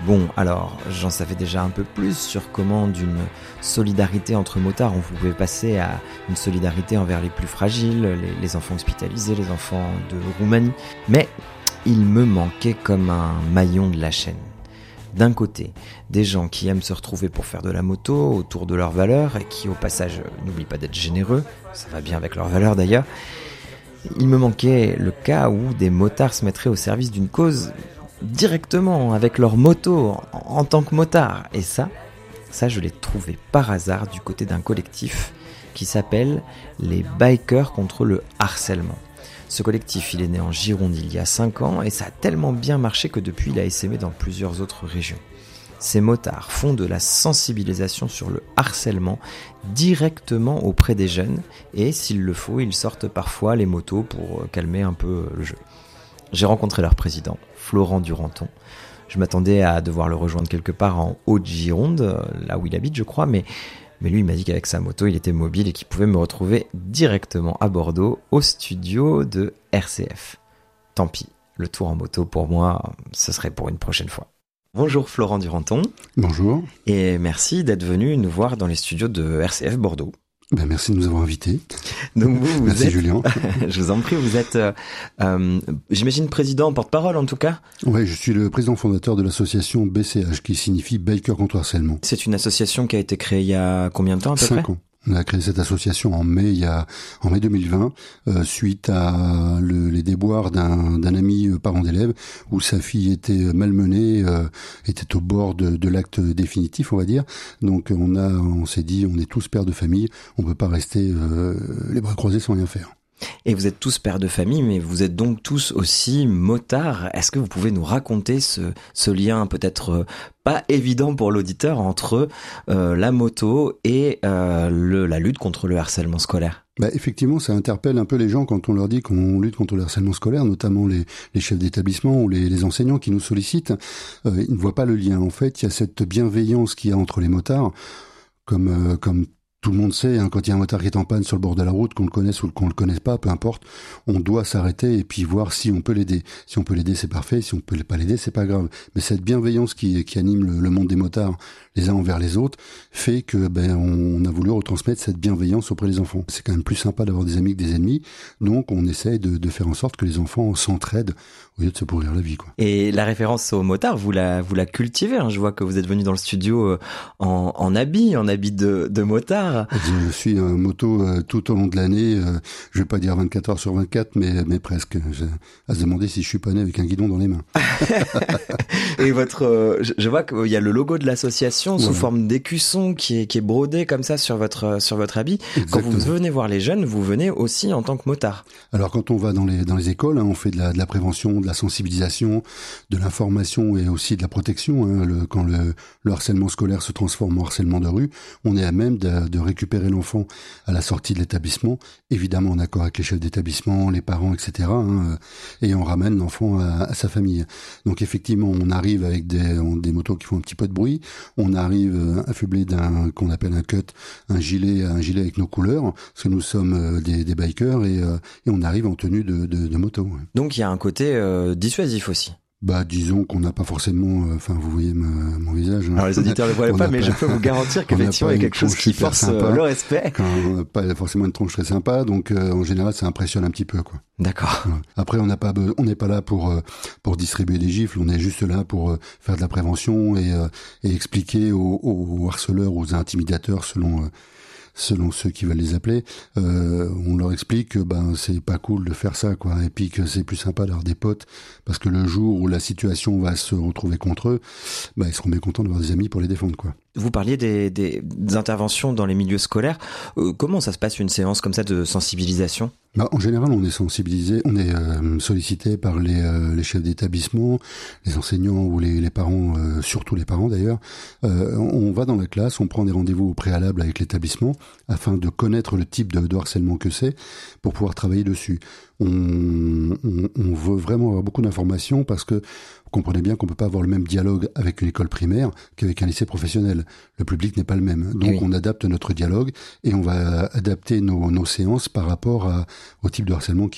Bon, alors, j'en savais déjà un peu plus sur comment d'une solidarité entre motards, on pouvait passer à une solidarité envers les plus fragiles, les enfants hospitalisés, les enfants de Roumanie. Mais il me manquait comme un maillon de la chaîne. D'un côté, des gens qui aiment se retrouver pour faire de la moto autour de leurs valeurs et qui, au passage, n'oublient pas d'être généreux, ça va bien avec leurs valeurs d'ailleurs. Il me manquait le cas où des motards se mettraient au service d'une cause directement avec leur moto en tant que motard. Et ça je l'ai trouvé par hasard du côté d'un collectif qui s'appelle les Bikers contre le harcèlement. Ce collectif, il est né en Gironde il y a 5 ans et ça a tellement bien marché que depuis il a essaimé dans plusieurs autres régions. Ces motards font de la sensibilisation sur le harcèlement directement auprès des jeunes et s'il le faut, ils sortent parfois les motos pour calmer un peu le jeu. J'ai rencontré leur président, Florent Duranton. Je m'attendais à devoir le rejoindre quelque part en Haute-Gironde, là où il habite je crois, mais lui il m'a dit qu'avec sa moto il était mobile et qu'il pouvait me retrouver directement à Bordeaux au studio de RCF. Tant pis, le tour en moto pour moi, ce serait pour une prochaine fois. Bonjour Florent Duranton. Bonjour. Et merci d'être venu nous voir dans les studios de RCF Bordeaux. Merci de nous avoir invités. Donc vous merci êtes... Julien. Je vous en prie, vous êtes, j'imagine, président, porte-parole en tout cas. Oui, je suis le président fondateur de l'association BCH, qui signifie Bikers contre harcèlement. C'est une association qui a été créée il y a combien de temps à peu près ? 5 ans. On a créé cette association en mai 2020, suite à les déboires d'un ami parent d'élève, où sa fille était malmenée, était au bord de l'acte définitif, on va dire. Donc on s'est dit, on est tous pères de famille, on peut pas rester les bras croisés sans rien faire. Et vous êtes tous pères de famille, mais vous êtes donc tous aussi motards. Est-ce que vous pouvez nous raconter ce lien peut-être pas évident pour l'auditeur entre la moto et la lutte contre le harcèlement scolaire ? Effectivement, ça interpelle un peu les gens quand on leur dit qu'on lutte contre le harcèlement scolaire, notamment les chefs d'établissement ou les enseignants qui nous sollicitent. Ils ne voient pas le lien. En fait, il y a cette bienveillance qu'il y a entre les motards, comme tout le monde sait, quand il y a un motard qui est en panne sur le bord de la route, qu'on le connaisse ou qu'on le connaisse pas, peu importe, on doit s'arrêter et puis voir si on peut l'aider. Si on peut l'aider, c'est parfait. Si on peut pas l'aider, c'est pas grave. Mais cette bienveillance qui anime le monde des motards, les uns envers les autres, fait que on a voulu retransmettre cette bienveillance auprès des enfants. C'est quand même plus sympa d'avoir des amis que des ennemis. Donc on essaye de faire en sorte que les enfants s'entraident au lieu de se pourrir la vie, quoi. Et la référence au motard, vous la cultivez, hein. Je vois que vous êtes venu dans le studio en habit de motard. Je suis en moto tout au long de l'année. Je vais pas dire 24 heures sur 24, mais presque. À se demander si je suis pas né avec un guidon dans les mains. Et je vois qu'il y a le logo de l'association sous forme d'écusson qui est brodé comme ça sur votre habit. Exactement. Quand vous venez voir les jeunes, vous venez aussi en tant que motard. Alors quand on va dans les écoles, on fait de la prévention, de la sensibilisation, de l'information et aussi de la protection. Quand le harcèlement scolaire se transforme en harcèlement de rue, on est à même de récupérer l'enfant à la sortie de l'établissement, évidemment en accord avec les chefs d'établissement, les parents, etc. Et on ramène l'enfant à sa famille. Donc effectivement, on arrive avec des motos qui font un petit peu de bruit, on arrive affublé d'un qu'on appelle un cut, un gilet avec nos couleurs, parce que nous sommes des bikers et on arrive en tenue de moto. Donc il y a un côté dissuasif aussi. Disons qu'on n'a pas forcément... vous voyez mon visage. Alors les auditeurs ne le voient pas, mais je peux vous garantir qu'effectivement, il y a quelque chose qui force le respect. On n'a pas forcément une tronche très sympa, donc en général, ça impressionne un petit peu, quoi. D'accord. Ouais. Après, on n'est pas là pour distribuer des gifles, on est juste là pour faire de la prévention et expliquer aux harceleurs, aux intimidateurs, selon ceux qui veulent les appeler, on leur explique que c'est pas cool de faire ça, quoi, et puis que c'est plus sympa d'avoir des potes, parce que le jour où la situation va se retrouver contre eux, ils seront bien contents d'avoir des amis pour les défendre, quoi. Vous parliez des interventions dans les milieux scolaires. Comment ça se passe une séance comme ça de sensibilisation ? En général, on est sensibilisé, on est sollicité par les chefs d'établissement, les enseignants ou les parents, surtout les parents d'ailleurs. On va dans la classe, on prend des rendez-vous au préalable avec l'établissement afin de connaître le type de harcèlement que c'est pour pouvoir travailler dessus. On veut vraiment avoir beaucoup d'informations parce que vous comprenez bien qu'on peut pas avoir le même dialogue avec une école primaire qu'avec un lycée professionnel. Le public n'est pas le même. Donc oui. On adapte notre dialogue et on va adapter nos séances par rapport au type de harcèlement qu'il y a.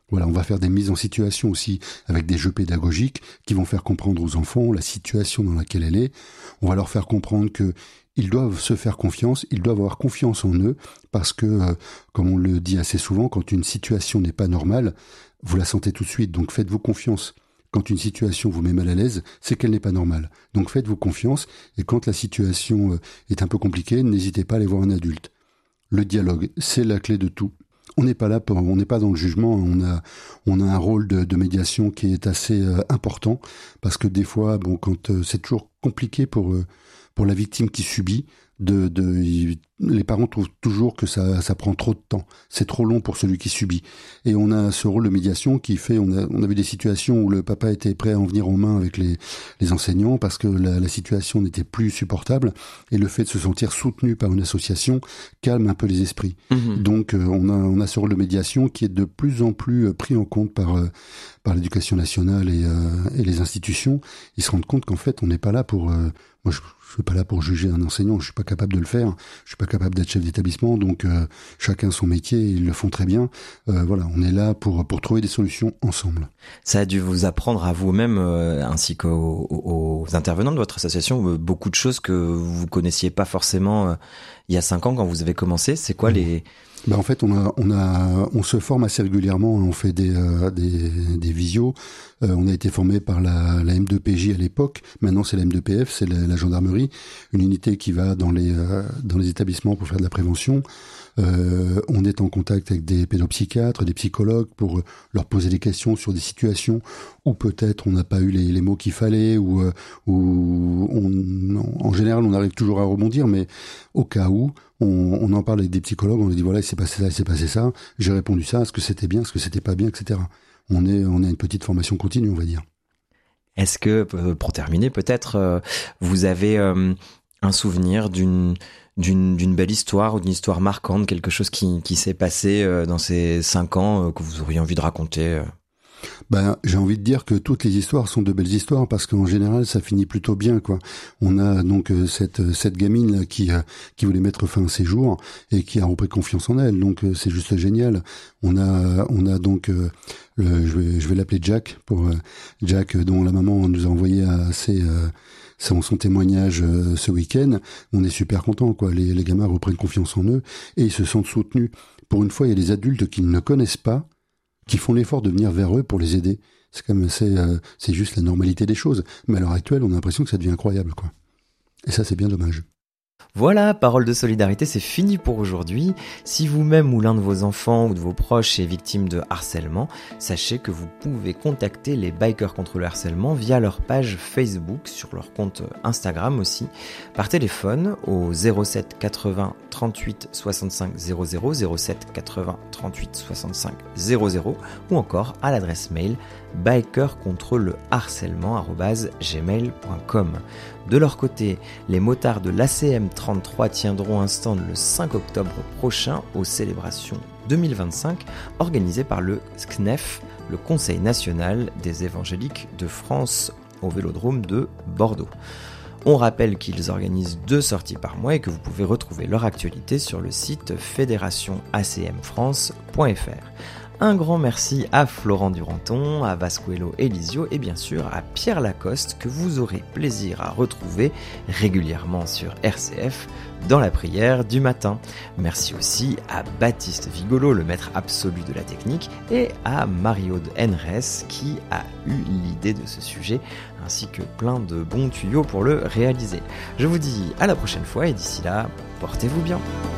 Voilà, on va faire des mises en situation aussi avec des jeux pédagogiques qui vont faire comprendre aux enfants la situation dans laquelle elle est. On va leur faire comprendre que ils doivent se faire confiance, ils doivent avoir confiance en eux parce que, comme on le dit assez souvent, quand une situation n'est pas normale, vous la sentez tout de suite, donc faites-vous confiance. Quand une situation vous met mal à l'aise, c'est qu'elle n'est pas normale. Donc faites-vous confiance et quand la situation est un peu compliquée, n'hésitez pas à aller voir un adulte. Le dialogue, c'est la clé de tout. On n'est pas dans le jugement, on a un rôle de médiation qui est assez important parce que des fois, quand c'est toujours compliqué pour la victime qui subit, les parents trouvent toujours que ça prend trop de temps. C'est trop long pour celui qui subit. Et on a ce rôle de médiation qui fait, on a vu des situations où le papa était prêt à en venir en main avec les enseignants parce que la situation n'était plus supportable et le fait de se sentir soutenu par une association calme un peu les esprits. Mmh. Donc on a ce rôle de médiation qui est de plus en plus pris en compte par l'éducation nationale et les institutions. Ils se rendent compte qu'en fait on n'est pas là pour moi je suis pas là pour juger un enseignant, je suis pas capable de le faire, je suis pas capable d'être chef d'établissement, donc chacun son métier, ils le font très bien. Voilà, on est là pour trouver des solutions ensemble. Ça a dû vous apprendre à vous-même, ainsi qu'aux intervenants de votre association, beaucoup de choses que vous connaissiez pas forcément il y a 5 ans quand vous avez commencé. C'est quoi les... En fait, on se forme assez régulièrement, on fait des visios. On a été formé par la M2PJ à l'époque. Maintenant, c'est la M2PF, c'est la gendarmerie, une unité qui va dans les établissements pour faire de la prévention. On est en contact avec des pédopsychiatres, des psychologues pour leur poser des questions sur des situations où peut-être on n'a pas eu les mots qu'il fallait ou en général on arrive toujours à rebondir, mais au cas où on en parle avec des psychologues, on lui dit voilà, il s'est passé ça, j'ai répondu ça, est-ce que c'était bien, est-ce que c'était pas bien, etc. On a une petite formation continue, on va dire. Est-ce que, pour terminer, peut-être, vous avez un souvenir d'une belle histoire ou d'une histoire marquante, quelque chose qui s'est passé dans ces 5 ans que vous auriez envie de raconter? J'ai envie de dire que toutes les histoires sont de belles histoires parce qu'en général ça finit plutôt bien, quoi. On a donc cette gamine là qui voulait mettre fin à ses jours et qui a repris confiance en elle, donc c'est juste génial. On a donc je vais l'appeler Jack pour Jack dont la maman nous a envoyé son témoignage ce week-end. On est super contents, quoi. Les gamins reprennent confiance en eux et ils se sentent soutenus. Pour une fois, il y a des adultes qu'ils ne connaissent pas qui font l'effort de venir vers eux pour les aider. C'est quand même c'est juste la normalité des choses. Mais à l'heure actuelle, on a l'impression que ça devient incroyable, quoi. Et ça, c'est bien dommage. Voilà, Parole de solidarité, c'est fini pour aujourd'hui. Si vous-même ou l'un de vos enfants ou de vos proches est victime de harcèlement, sachez que vous pouvez contacter les bikers contre le harcèlement via leur page Facebook, sur leur compte Instagram aussi, par téléphone au 07 80 38 65 00, 07 80 38 65 00, ou encore à l'adresse mail bikercontreleharcèlement@gmail.com. De leur côté, les motards de l'ACM 33 tiendront un stand le 5 octobre prochain aux célébrations 2025 organisées par le CNEF, le Conseil national des évangéliques de France, au Vélodrome de Bordeaux. On rappelle qu'ils organisent 2 sorties par mois et que vous pouvez retrouver leur actualité sur le site fédérationacmfrance.fr. Un grand merci à Florent Duranton, à Vascuello Elisio et bien sûr à Pierre Lacoste que vous aurez plaisir à retrouver régulièrement sur RCF dans la prière du matin. Merci aussi à Baptiste Vigolo, le maître absolu de la technique, et à Marie-Aude Henres qui a eu l'idée de ce sujet ainsi que plein de bons tuyaux pour le réaliser. Je vous dis à la prochaine fois et d'ici là, portez-vous bien.